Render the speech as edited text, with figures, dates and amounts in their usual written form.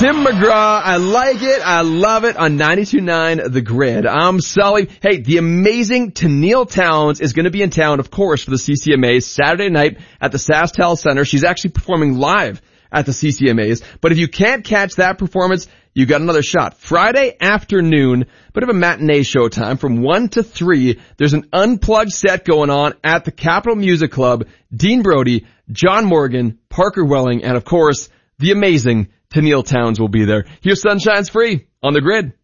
Tim McGraw, I like it, I love it, on 92.9 The Grid. I'm Sully. Hey, the amazing Tenille Townes is going to be in town, of course, for the CCMAs Saturday night at the SaskTel Center. She's actually performing live at the CCMAs. But if you can't catch that performance, you got another shot. Friday afternoon, bit of a matinee showtime from 1 to 3. There's an unplugged set going on at the Capitol Music Club. Dean Brody, John Morgan, Parker Welling, and of course, the amazing Tenille Townes will be there. Here's Sunshine's Free on The Grid.